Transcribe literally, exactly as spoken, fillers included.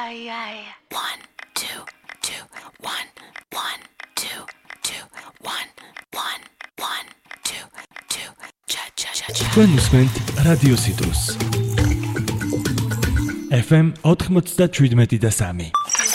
ai, ai. One, two, two, one, one, two, two, one, one, one, two, two, cha cha cha cha. كون سمنت راديو سيتروس اف ام أربعة وثمانين فاصلة ثمانية.